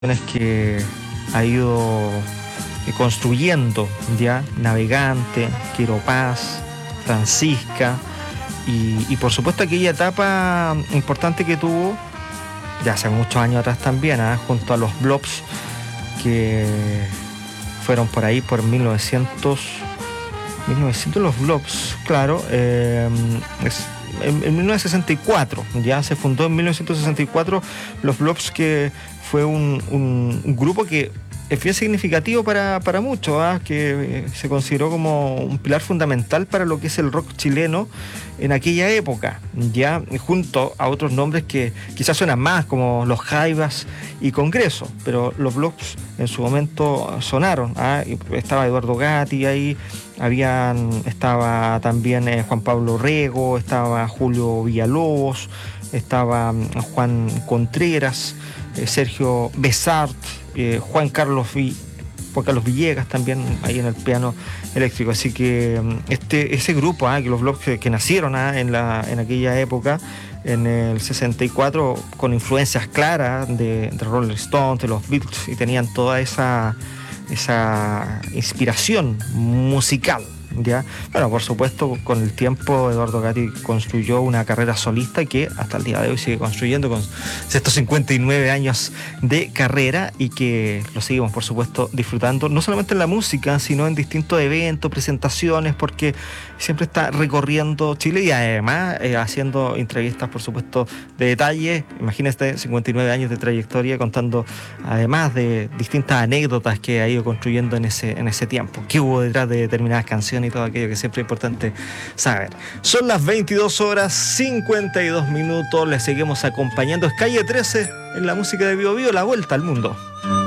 que ha ido construyendo ya Navegante, Quiero Paz, Francisca y por supuesto aquella etapa importante que tuvo ya hace muchos años atrás también, junto a los Blobs que fueron por ahí por 1900 los Blobs, claro, en 1964, ya se fundó en 1964 los Blobs, que fue un grupo que es bien significativo para muchos, que se consideró como un pilar fundamental para lo que es el rock chileno en aquella época, ya junto a otros nombres que quizás suenan más, como los Jaivas y Congreso, pero los Blobs en su momento sonaron, y estaba Eduardo Gatti ahí, estaba también Juan Pablo Rego, estaba Julio Villalobos, estaba Juan Contreras, Sergio Besart, Juan Carlos Villegas también ahí en el piano eléctrico. Así que ese grupo, que los Blobs que nacieron en aquella época, en el 64, con influencias claras de Rolling Stones, de los Beatles, y tenían toda esa inspiración musical, ¿ya? Bueno, por supuesto, con el tiempo Eduardo Gatti construyó una carrera solista que hasta el día de hoy sigue construyendo con estos 59 años de carrera, y que lo seguimos, por supuesto, disfrutando, no solamente en la música, sino en distintos eventos, presentaciones, porque siempre está recorriendo Chile y además haciendo entrevistas, por supuesto, de detalle. Imagínate, 59 años de trayectoria, contando además de distintas anécdotas que ha ido construyendo en ese tiempo, qué hubo detrás de determinadas canciones y todo aquello que siempre es importante saber. Son las 22:52, les seguimos acompañando. Es Calle 13 en la música de Bio Bio, la vuelta al mundo.